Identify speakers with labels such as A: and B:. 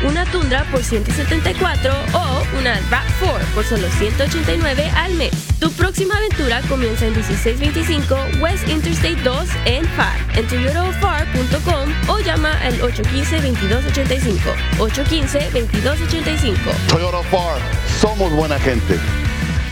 A: una Tundra por $174 o una RAV4 por solo $189 al mes. Tu próxima aventura comienza en 1625 West Interstate 2 en Pfar. En toyotaofar.com o llama al 815-2285. 815-2285.
B: Toyota Far, somos buena gente.